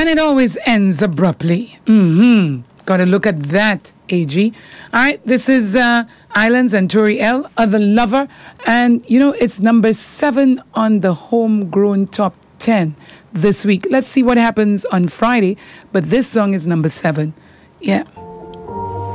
And it always ends abruptly. Gotta look at that, AG. All right, this is Islands and Tori L, Other Lover. And, you know, it's number 7 on the Homegrown Top 10 this week. Let's see what happens on Friday. But this song is number 7. Yeah.